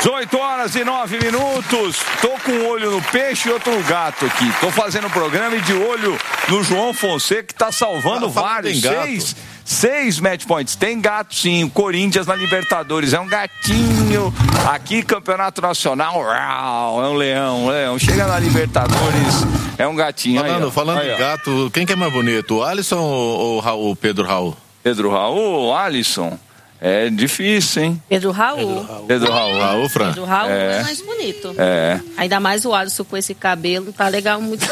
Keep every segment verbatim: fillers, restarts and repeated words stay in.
dezoito horas e nove minutos. Tô com um olho no peixe e outro no gato aqui. Tô fazendo o programa e de olho no João Fonseca, que tá salvando ah, vários. Seis, seis match points. Tem gato sim. Corinthians na Libertadores. É um gatinho. Aqui, Campeonato Nacional. É um leão. Um leão. Chega na Libertadores. É um gatinho. Falando, aí, falando aí, de gato, quem que é mais bonito? O Alisson ou o Raul, Pedro Raul? Pedro Raul, Alisson. É difícil, hein? Pedro Raul. Pedro Raul. Raul, Fran. Pedro Raul é. é mais bonito. É. Ainda mais o Alisson com esse cabelo, não tá legal muito,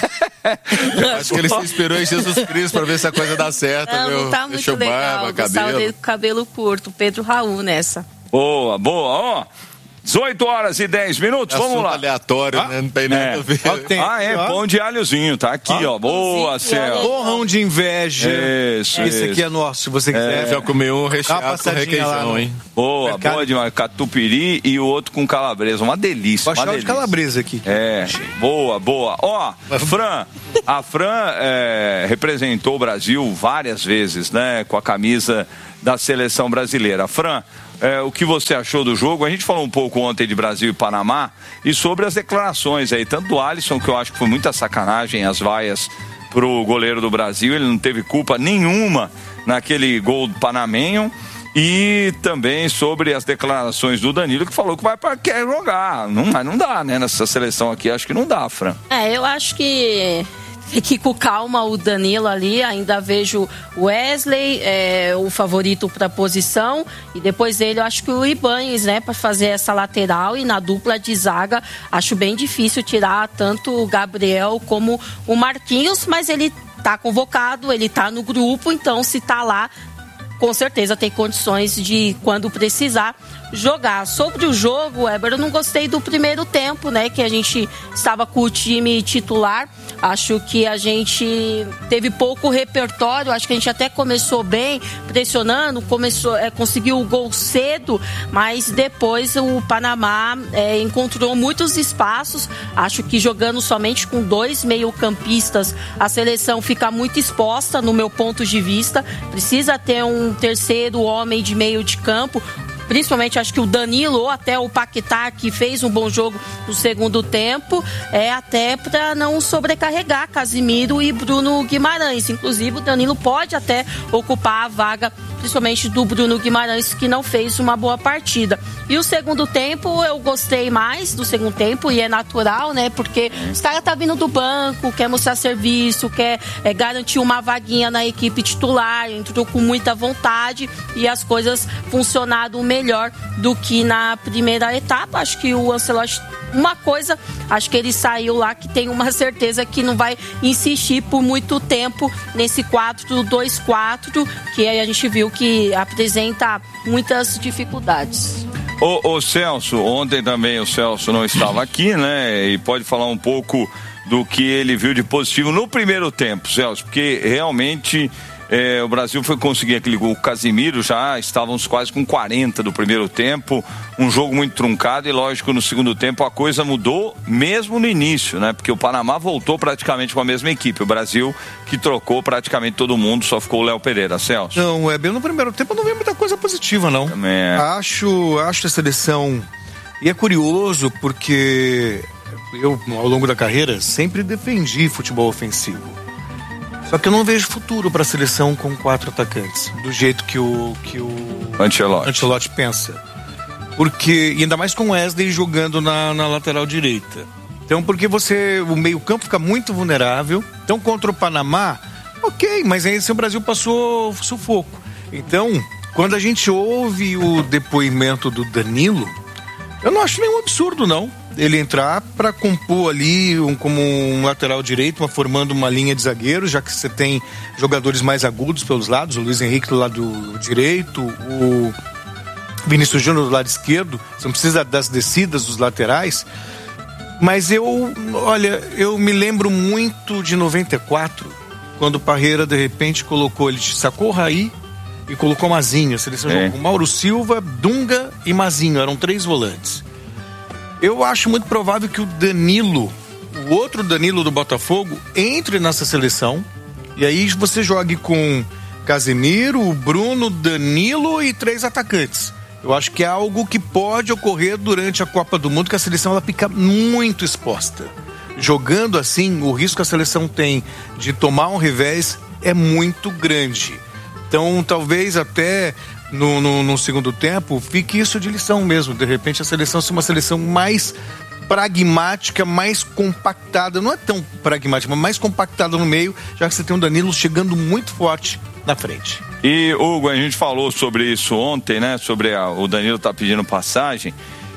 não. Acho que ele se inspirou em Jesus Cristo pra ver se a coisa dá certo, não, viu? Não tá muito Deixou legal. barba, cabelo. Dele com cabelo curto. Pedro Raul nessa. Boa, boa. Ó, dezoito horas e dez minutos, vamos assunto lá. aleatório, ah, né? Não tem nada é. a ver. Ah, é, pão de alhozinho, tá aqui, ah, ó. Boa, Céu. Porrão de inveja. Isso, Esse isso. aqui é nosso, se você quiser. É. Já comeu um recheado com requeijão, hein? Boa, Mercado. Boa demais. Catupiry e o outro com calabresa. Uma delícia. Baixar de calabresa aqui. É, boa, boa. Ó, Fran, a Fran é, representou o Brasil várias vezes, né? Com a camisa da seleção brasileira. Fran, É, o que você achou do jogo? A gente falou um pouco ontem de Brasil e Panamá e sobre as declarações aí, tanto do Alisson, que eu acho que foi muita sacanagem, as vaias pro goleiro do Brasil, ele não teve culpa nenhuma naquele gol do panamenho, e também sobre as declarações do Danilo, que falou que vai para quer jogar, não, mas não dá, né, nessa seleção aqui, acho que não dá, Fran. É, eu acho que fique com calma o Danilo ali, ainda vejo o Wesley, é, o favorito para a posição, e depois dele eu acho que o Ibañez, né, para fazer essa lateral, e na dupla de zaga acho bem difícil tirar tanto o Gabriel como o Marquinhos, mas ele tá convocado, ele tá no grupo, então se tá lá, com certeza tem condições de, quando precisar, jogar. Sobre o jogo, Weber, eu não gostei do primeiro tempo, né? Que a gente estava com o time titular. Acho que a gente teve pouco repertório. Acho que a gente até começou bem, pressionando, começou, é, conseguiu o gol cedo, mas depois o Panamá é, encontrou muitos espaços. Acho que jogando somente com dois meio-campistas, a seleção fica muito exposta, no meu ponto de vista. Precisa ter um terceiro homem de meio de campo, principalmente acho que o Danilo ou até o Paquetá, que fez um bom jogo no segundo tempo, é até para não sobrecarregar Casimiro e Bruno Guimarães. Inclusive o Danilo pode até ocupar a vaga, principalmente do Bruno Guimarães, que não fez uma boa partida. E o segundo tempo, eu gostei mais do segundo tempo, e é natural, né? Porque os caras tá vindo do banco, quer mostrar serviço, quer é, garantir uma vaguinha na equipe titular, entrou com muita vontade e as coisas funcionaram melhor do que na primeira etapa. Acho que o Ancelotti, uma coisa, acho que ele saiu lá que tem uma certeza que não vai insistir por muito tempo nesse quatro dois quatro, que aí a gente viu que apresenta muitas dificuldades. Ô, ô Celso, ontem também o Celso não estava aqui, né? E pode falar um pouco do que ele viu de positivo no primeiro tempo, Celso, porque realmente é, o Brasil foi conseguir aquele gol. O Casimiro, já estávamos quase com quarenta do primeiro tempo, um jogo muito truncado, e lógico, no segundo tempo a coisa mudou mesmo no início, né? Porque o Panamá voltou praticamente com a mesma equipe, o Brasil que trocou praticamente todo mundo, só ficou o Léo Pereira. Celso? Não, é bem, no primeiro tempo eu não vi muita coisa positiva, não. Também é. Acho, acho a seleção, e é curioso porque eu, ao longo da carreira, sempre defendi futebol ofensivo. Só que eu não vejo futuro para a seleção com quatro atacantes, do jeito que o, que o Ancelotti. Ancelotti pensa. Porque, e ainda mais com o Wesley jogando na, na lateral direita. Então, porque você, o meio-campo fica muito vulnerável. Então, contra o Panamá, ok, mas aí o Brasil passou sufoco. Então, quando a gente ouve o depoimento do Danilo, eu não acho nenhum absurdo, não. Ele entrar para compor ali um, como um lateral direito, uma, formando uma linha de zagueiros, já que você tem jogadores mais agudos pelos lados, o Luiz Henrique do lado direito, o Vinícius Júnior do lado esquerdo. Você não precisa das descidas dos laterais. Mas eu, olha, eu me lembro muito de noventa e quatro, quando o Parreira de repente colocou, ele sacou o Raí e colocou Mazinho. A seleção é. jogou Mauro Silva, Dunga e Mazinho, eram três volantes. Eu acho muito provável que o Danilo, o outro Danilo do Botafogo, entre nessa seleção, e aí você jogue com Casemiro, Bruno, Danilo e três atacantes. Eu acho que é algo que pode ocorrer durante a Copa do Mundo, que a seleção ela fica muito exposta. Jogando assim, o risco que a seleção tem de tomar um revés é muito grande. Então, talvez até no, no, no segundo tempo fique isso de lição mesmo. De repente, a seleção ser uma seleção mais pragmática, mais compactada. Não é tão pragmática, mas mais compactada no meio, já que você tem um Danilo chegando muito forte na frente. E, Hugo, a gente falou sobre isso ontem, né? Sobre a, o Danilo tá pedindo passagem.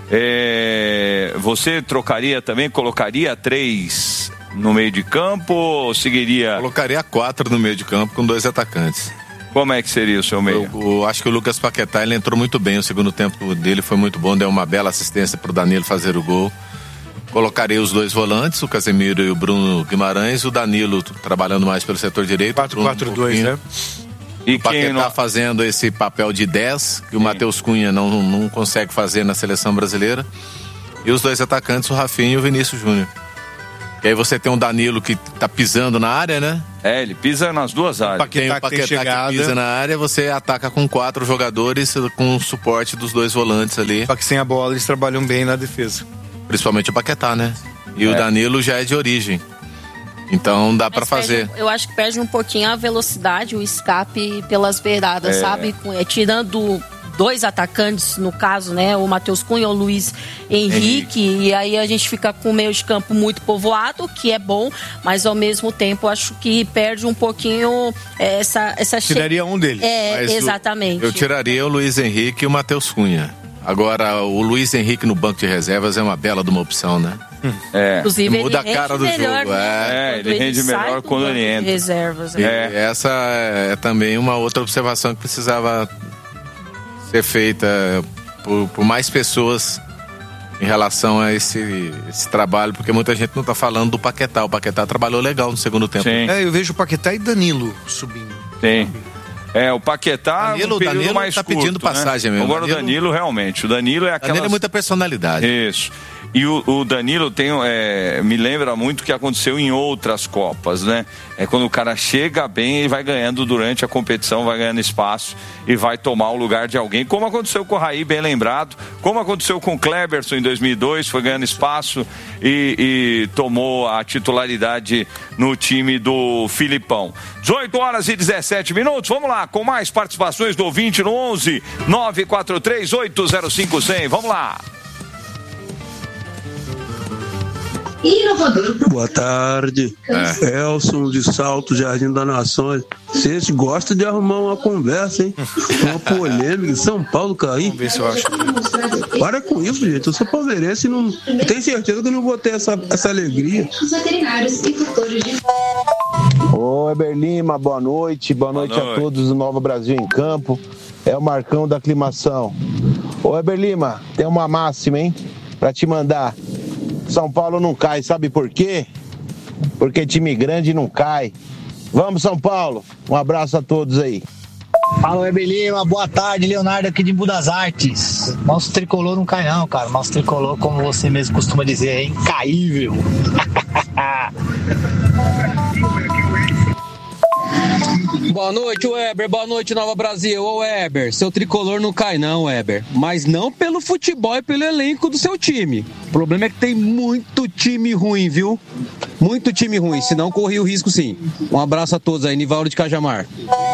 É, você trocaria também, colocaria três no meio de campo ou seguiria? Colocaria quatro no meio de campo com dois atacantes. Como é que seria o seu meio? Eu, eu acho que o Lucas Paquetá, ele entrou muito bem, o segundo tempo dele foi muito bom, deu uma bela assistência pro Danilo fazer o gol. Colocaria os dois volantes, o Casemiro e o Bruno Guimarães, o Danilo trabalhando mais pelo setor direito. quatro quatro dois, né? E o Paquetá não... fazendo esse papel de dez, que o Matheus Cunha não, não consegue fazer na seleção brasileira. E os dois atacantes, o Rafinha e o Vinícius Júnior. E aí você tem um Danilo que tá pisando na área, né? É, ele pisa nas duas áreas. Paquetá, tem o Paquetá que, que pisa na área, você ataca com quatro jogadores com o suporte dos dois volantes ali. Só que sem a bola eles trabalham bem na defesa. Principalmente o Paquetá, né? E é. o Danilo já é de origem. Então dá para fazer. Eu acho que perde um pouquinho a velocidade, o escape pelas beiradas, é. sabe? É, tirando dois atacantes, no caso, né? O Matheus Cunha, o Luiz Henrique, Henrique. E aí a gente fica com o meio de campo muito povoado, que é bom, mas ao mesmo tempo acho que perde um pouquinho essa... essa Tiraria che... um deles. É, mas exatamente. O, eu tiraria o Luiz Henrique e o Matheus Cunha. Agora, o Luiz Henrique no banco de reservas é uma bela de uma opção, né? É. Inclusive, muda a cara do melhor, jogo. Né? É, ele rende ele melhor quando ele entra. Reservas, né? E é. essa é também uma outra observação que precisava ser feita por, por mais pessoas em relação a esse, esse trabalho, porque muita gente não está falando do Paquetá. O Paquetá trabalhou legal no segundo tempo. Sim. É, eu vejo o Paquetá e Danilo subindo. Sim. É, o Paquetá Danilo, um período Danilo mais tá curto, pedindo passagem né? mesmo. Agora Danilo, o Danilo realmente, o Danilo é aquela... Danilo é muita personalidade. Isso. E o, o Danilo tem, é, me lembra muito o que aconteceu em outras Copas, né? É quando o cara chega bem, ele vai ganhando durante a competição, vai ganhando espaço e vai tomar o lugar de alguém, como aconteceu com o Raí, bem lembrado, como aconteceu com o Kleberson em dois mil e dois, foi ganhando espaço e, e tomou a titularidade no time do Filipão. dezoito horas e dezessete minutos, vamos lá, com mais participações do ouvinte no onze nove quatro três oito zero cinco zero zero, vamos lá. Boa tarde, é. Elson de Salto, Jardim das Nações. Vocês gostam de arrumar uma conversa, hein? Uma polêmica, São Paulo cair. Vamos ver se eu acho. Para com isso, gente. Eu sou palmeirense e não tenho certeza que eu não vou ter essa, essa alegria. Ô, Eber Lima, boa noite. Boa, boa noite, noite a todos do Nova Brasil em Campo. É o Marcão da Aclimação. Ô, Eber Lima, tem uma máxima, hein? Pra te mandar. São Paulo não cai, sabe por quê? Porque time grande não cai. Vamos, São Paulo. Um abraço a todos aí. Fala, Eber Lima, boa tarde, Leonardo aqui de Embu das Artes. Nosso tricolor não cai não, cara. Nosso tricolor, como você mesmo costuma dizer, é incaível. Boa noite, Weber. Boa noite, Nova Brasil. Ô, Weber, seu tricolor não cai não, Weber. Mas não pelo futebol e pelo elenco do seu time. O problema é que tem muito time ruim, viu? Muito time ruim, senão corria o risco sim. Um abraço a todos aí, Nivaldo de Cajamar.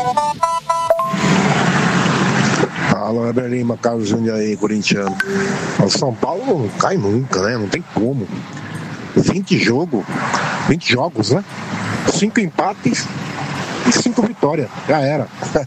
Fala, Weber Lima, Carlos Júnior aí, corintiano. O São Paulo não cai nunca, né? Não tem como. vinte jogos, vinte jogos, né? cinco empates e cinco vitórias. Já era.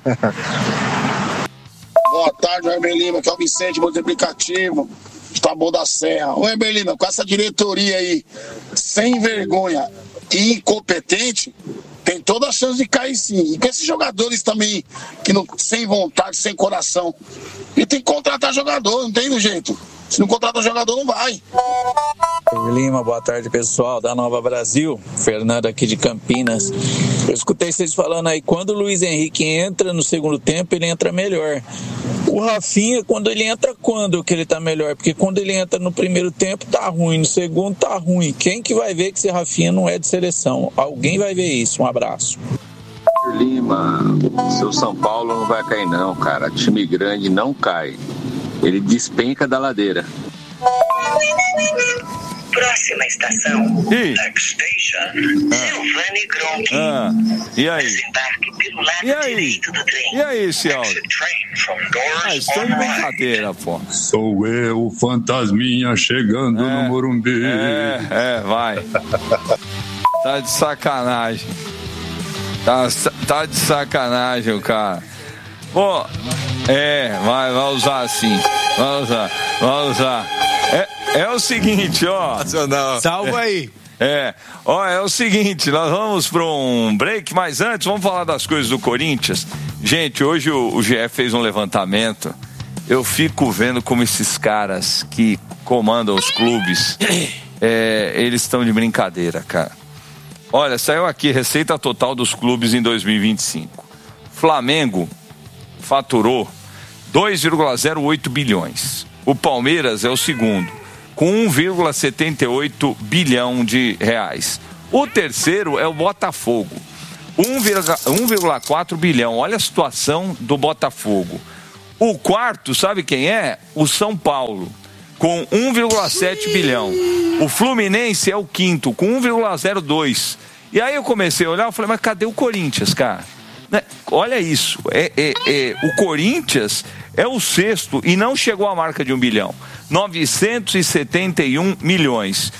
Boa tarde, Weber Lima, que é o Vicente, multiplicativo, Taboão da Serra. Ô, Weber Lima, com essa diretoria aí, sem vergonha e incompetente, tem toda a chance de cair sim. E com esses jogadores também, que não, sem vontade, sem coração. E tem que contratar jogador, não tem do jeito. Se não contratar jogador, não vai. Lima, boa tarde, pessoal da Nova Brasil. Fernando aqui de Campinas. Eu escutei vocês falando aí, quando o Luiz Henrique entra no segundo tempo, ele entra melhor. O Rafinha, quando ele entra, quando que ele tá melhor? Porque quando ele entra no primeiro tempo, tá ruim. No segundo, tá ruim. Quem que vai ver que esse Rafinha não é de seleção? Alguém vai ver isso. Um abraço. Lima, seu São Paulo não vai cair não, cara. Time grande não cai. ele despenca da ladeira. Próxima estação, Ih. Next Station, Ah. Silvani Gronk. Ah, e aí? Desembarque pelo lado E aí? direito do trem. E aí, esse áudio? Exit train from doors Ah, isso é de on right. brincadeira, pô. Sou eu, o fantasminha, chegando É, no Morumbi. É, é, vai. Tá de sacanagem. Tá, tá de sacanagem, o cara. Pô, é, vai, vai usar assim. Vai usar, vai usar. É, é o seguinte, ó. Salva aí. É, ó, é o seguinte, nós vamos para um break, mas antes vamos falar das coisas do Corinthians. Gente, hoje o, o G E fez um levantamento. Eu fico vendo como esses caras que comandam os clubes, é, eles estão de brincadeira, cara. Olha, saiu aqui receita total dos clubes em dois mil e vinte e cinco. Flamengo faturou dois vírgula zero oito bilhões. O Palmeiras é o segundo, com um vírgula setenta e oito bilhão de reais. O terceiro é o Botafogo, um vírgula quatro bilhão. Olha a situação do Botafogo. O quarto, sabe quem é? O São Paulo, com um vírgula sete bilhão. O Fluminense é o quinto, com um vírgula zero dois. E aí eu comecei a olhar e falei, mas cadê o Corinthians, cara? Né? Olha isso, é, é, é, o Corinthians é o sexto e não chegou à marca de um bilhão. novecentos e setenta e um milhões.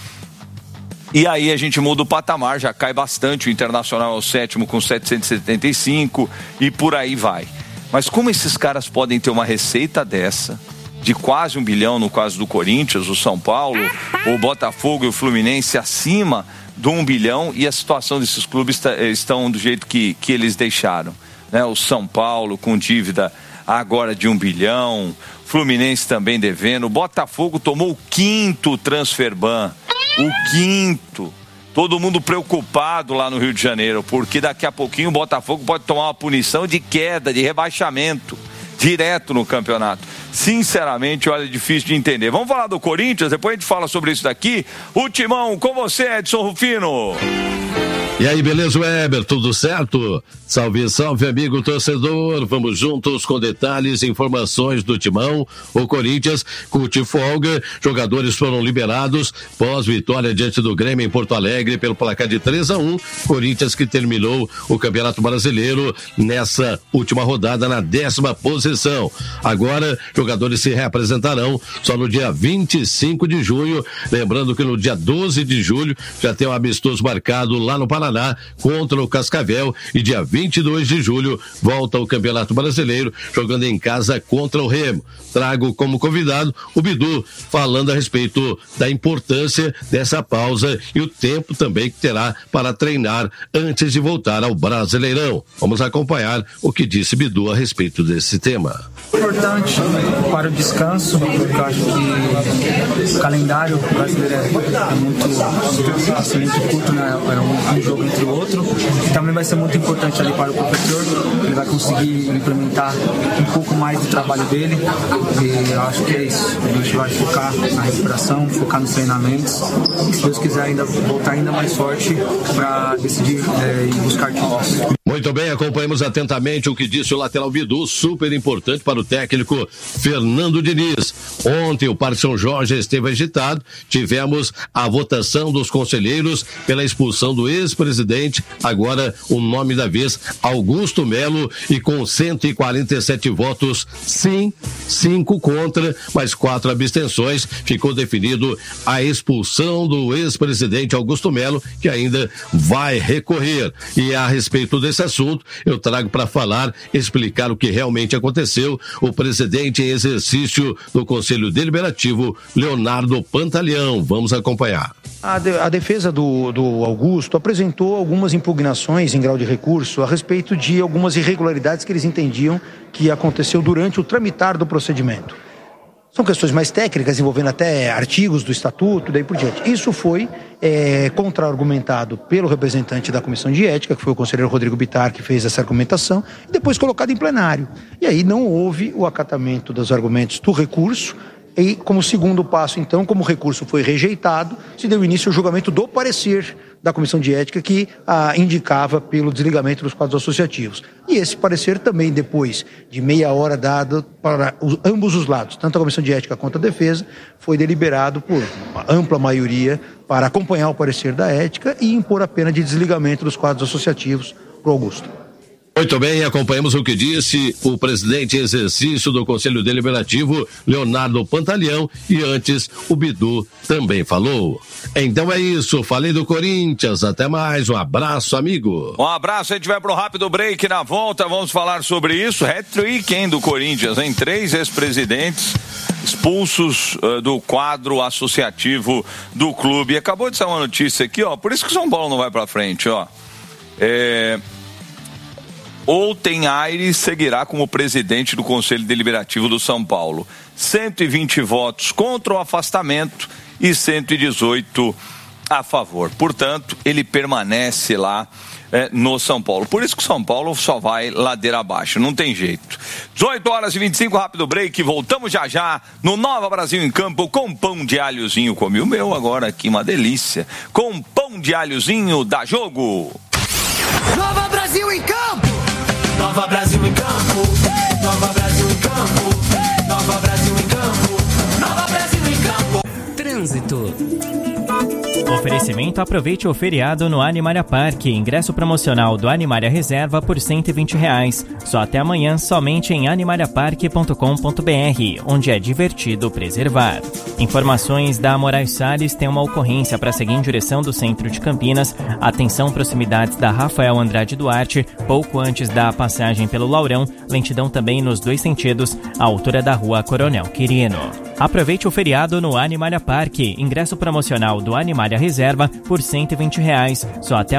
E aí a gente muda o patamar, já cai bastante. O Internacional é o sétimo com setecentos e setenta e cinco e por aí vai. Mas como esses caras podem ter uma receita dessa, de quase um bilhão no caso do Corinthians, o São Paulo, o Botafogo e o Fluminense acima de um bilhão, e a situação desses clubes tá, estão do jeito que, que eles deixaram, né? O São Paulo com dívida agora de um bilhão, Fluminense também devendo, o Botafogo tomou o quinto transfer ban, o quinto. Todo mundo preocupado lá no Rio de Janeiro, porque daqui a pouquinho o Botafogo pode tomar uma punição de queda, de rebaixamento, direto no campeonato. Sinceramente, olha, é difícil de entender. Vamos falar do Corinthians, depois a gente fala sobre isso daqui. O Timão, com você, Edson Rufino. E aí, beleza, Weber? Tudo certo? Salve, salve, amigo torcedor. Vamos juntos com detalhes e informações do Timão. O Corinthians curte folga. Jogadores foram liberados pós-vitória diante do Grêmio em Porto Alegre pelo placar de três a um. Corinthians que terminou o Campeonato Brasileiro nessa última rodada na décima posição. Agora, jogadores se reapresentarão só no dia vinte e cinco de junho. Lembrando que no dia doze de julho já tem um amistoso marcado lá no Paraná contra o Cascavel, e dia vinte e dois de julho volta ao Campeonato Brasileiro jogando em casa contra o Remo. Trago como convidado o Bidu, falando a respeito da importância dessa pausa e o tempo também que terá para treinar antes de voltar ao Brasileirão. Vamos acompanhar o que disse Bidu a respeito desse tema. Importante para o descanso, porque eu acho que o calendário brasileiro é muito, assim, muito curto, né? É um, um jogo entre o outro, e também vai ser muito importante ali para o professor. Ele vai conseguir implementar um pouco mais do trabalho dele, e eu acho que é isso. A gente vai focar na recuperação, focar nos treinamentos, e se Deus quiser ainda voltar ainda mais forte para decidir é, e buscar títulos. Muito bem, acompanhamos atentamente o que disse o lateral Bidu, super importante para o técnico Fernando Diniz. Ontem o Parque São Jorge esteve agitado, tivemos a votação dos conselheiros pela expulsão do ex-presidente, agora o nome da vez, Augusto Melo, e com cento e quarenta e sete votos sim, cinco contra, mais quatro abstenções, ficou definido a expulsão do ex-presidente Augusto Melo, que ainda vai recorrer. E a respeito desse assunto, eu trago para falar, explicar o que realmente aconteceu, o presidente em exercício do Conselho Deliberativo, Leonardo Pantaleão. Vamos acompanhar. A, de, a defesa do, do Augusto apresentou algumas impugnações em grau de recurso a respeito de algumas irregularidades que eles entendiam que aconteceu durante o tramitar do procedimento. São questões mais técnicas, envolvendo até artigos do estatuto, daí por diante. Isso foi é, contra-argumentado pelo representante da Comissão de Ética, que foi o conselheiro Rodrigo Bittar, que fez essa argumentação, e depois colocado em plenário. E aí não houve o acatamento dos argumentos do recurso, E como segundo passo, então, como o recurso foi rejeitado, se deu início ao julgamento do parecer da Comissão de Ética que ah, indicava pelo desligamento dos quadros associativos. E esse parecer também, depois de meia hora dada para os, ambos os lados, tanto a Comissão de Ética quanto a Defesa, foi deliberado por uma ampla maioria para acompanhar o parecer da Ética e impor a pena de desligamento dos quadros associativos para o Augusto. Muito bem, acompanhamos o que disse o presidente em exercício do Conselho Deliberativo, Leonardo Pantaleão, e antes o Bidu também falou. Então é isso, falei do Corinthians, até mais, um abraço, amigo. Um abraço, a gente vai pro rápido break, na volta vamos falar sobre isso, hat-trick, hein, do Corinthians, em três ex-presidentes expulsos uh, do quadro associativo do clube. E acabou de sair uma notícia aqui, ó, por isso que o São Paulo não vai pra frente, ó. É... Ontem Aires seguirá como presidente do Conselho Deliberativo do São Paulo. cento e vinte votos contra o afastamento e cento e dezoito a favor. Portanto, ele permanece lá é, no São Paulo. Por isso que o São Paulo só vai ladeira abaixo, não tem jeito. dezoito horas e vinte e cinco, rápido break. Voltamos já já no Nova Brasil em Campo com pão de alhozinho. Comi o meu agora aqui, uma delícia. Com pão de alhozinho da Jogo. Nova Brasil em Campo! Nova Brasil em Campo! Nova Brasil em Campo! Nova Brasil em Campo! Nova Brasil em Campo! Trânsito. Oferecimento: aproveite o feriado no Animalia Parque. Ingresso promocional do Animalia Reserva por cento e vinte reais. Só até amanhã, somente em animalia parque ponto com ponto b r, onde é divertido preservar. Informações da Moraes Salles: tem uma ocorrência para seguir em direção do centro de Campinas. Atenção, proximidades da Rafael Andrade Duarte, pouco antes da passagem pelo Laurão. Lentidão também nos dois sentidos, à altura da rua Coronel Quirino. Aproveite o feriado no Animalia Parque. Ingresso promocional do Animalia Reserva por cento e vinte reais. Só até